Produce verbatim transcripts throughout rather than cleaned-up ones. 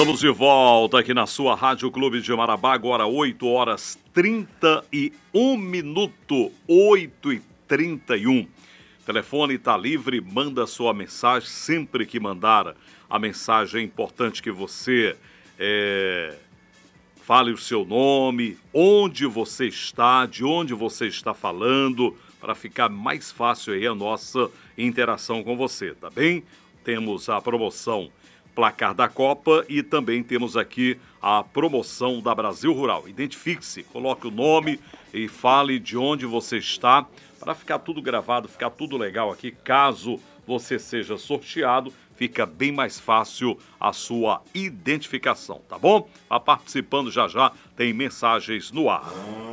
Estamos de volta aqui na sua Rádio Clube de Marabá, agora oito horas trinta e um minutos, oito e trinta e um. O telefone está livre, manda sua mensagem, sempre que mandar a mensagem é importante que você é, fale o seu nome, onde você está, de onde você está falando, para ficar mais fácil aí a nossa interação com você, tá bem? Temos a promoção Placar da Copa e também temos aqui a promoção da Brasil Rural. Identifique-se, coloque o nome e fale de onde você está para ficar tudo gravado, ficar tudo legal aqui. Caso você seja sorteado, fica bem mais fácil a sua identificação, tá bom? Vá participando já já, tem mensagens no ar.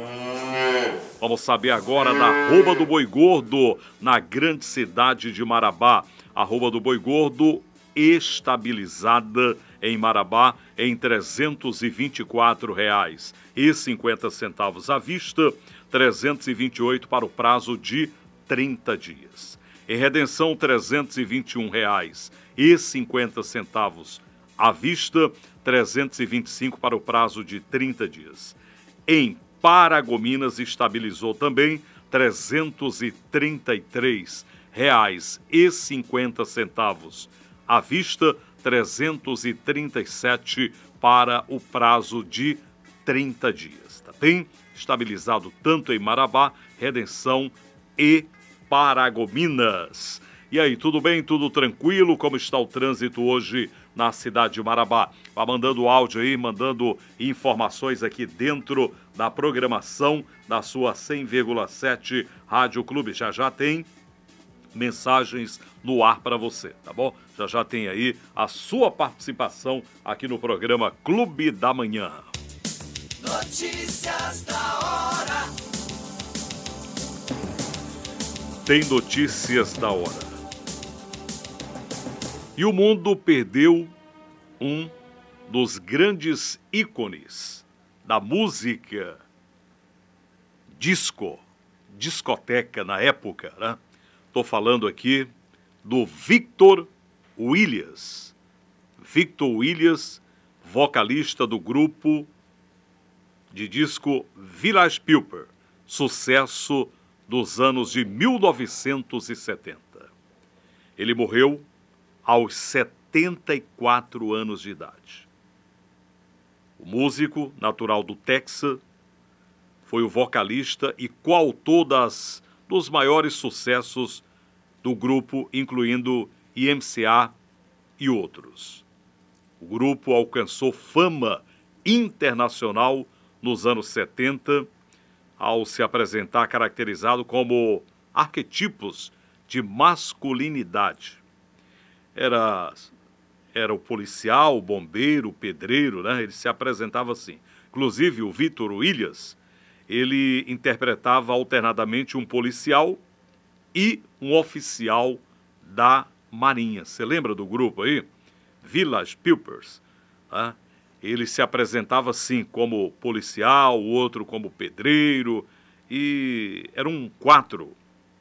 Vamos saber agora da arroba do Boi Gordo na grande cidade de Marabá. Arroba do Boi Gordo estabilizada em Marabá em trezentos e vinte e quatro reais e cinquenta centavos à vista, trezentos e vinte e oito para o prazo de trinta dias. Em Redenção, trezentos e vinte e um reais e cinquenta centavos à vista, trezentos e vinte e cinco para o prazo de trinta dias. Em Paragominas estabilizou também trezentos e trinta e três reais e cinquenta centavos à vista, trezentos e trinta e sete para o prazo de trinta dias. Tá bem? Estabilizado tanto em Marabá, Redenção e Paragominas. E aí, tudo bem? Tudo tranquilo? Como está o trânsito hoje na cidade de Marabá? Vá mandando áudio aí, mandando informações aqui dentro da programação da sua cem vírgula sete Rádio Clube. Já já tem mensagens no ar para você, tá bom? Já já tem aí a sua participação aqui no programa Clube da Manhã. Notícias da hora. Tem notícias da hora. E o mundo perdeu um dos grandes ícones da música disco, discoteca na época, né? Estou falando aqui do Victor Williams. Victor Williams, vocalista do grupo de disco Village People, sucesso dos anos de mil novecentos e setenta. Ele morreu aos setenta e quatro anos de idade. O músico, natural do Texas, foi o vocalista e coautor das dos maiores sucessos do grupo, incluindo I M C A e outros. O grupo alcançou fama internacional nos anos setenta, ao se apresentar caracterizado como arquetipos de masculinidade. Era, era o policial, o bombeiro, o pedreiro, né? Ele se apresentava assim. Inclusive, o Victor Williams, ele interpretava alternadamente um policial e um oficial da Marinha. Você lembra do grupo aí? Village Peepers. Né? Ele se apresentava assim como policial, o outro como pedreiro, e eram quatro.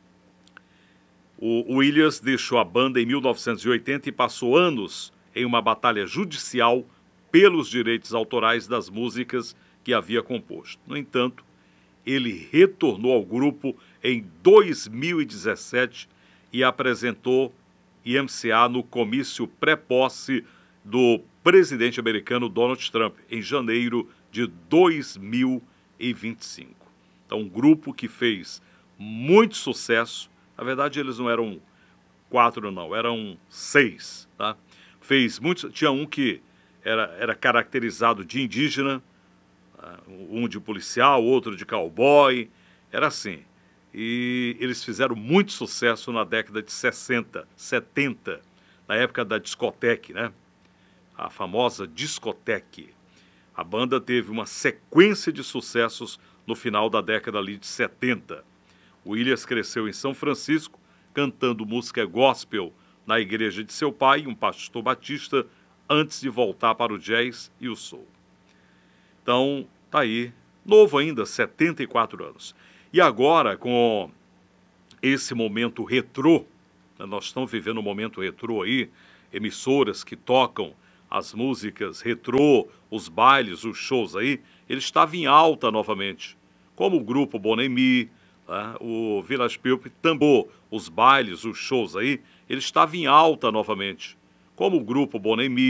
O Williams deixou a banda em mil novecentos e oitenta e passou anos em uma batalha judicial pelos direitos autorais das músicas que havia composto. No entanto, ele retornou ao grupo em dois mil e dezessete e apresentou I M C A no comício pré-posse do presidente americano Donald Trump, em janeiro de dois mil e vinte e cinco. Então, um grupo que fez muito sucesso. Na verdade, eles não eram quatro, não, eram seis. Tá? Fez muito, tinha um que era, era caracterizado de indígena, um de policial, outro de cowboy, era assim. E eles fizeram muito sucesso na década de sessenta, setenta, na época da discoteque, né? A famosa discoteque. A banda teve uma sequência de sucessos no final da década ali de setenta. Williams cresceu em São Francisco, cantando música gospel na igreja de seu pai, um pastor batista, antes de voltar para o jazz e o soul. Então, tá aí, novo ainda, setenta e quatro anos. E agora, com esse momento retrô, né, nós estamos vivendo um momento retrô aí, emissoras que tocam as músicas retrô, os bailes, os shows aí, ele estava em alta novamente. Como o grupo Bonemi, né, o Village People também, os bailes, os shows aí, ele estava em alta novamente. Como o grupo Bonemi,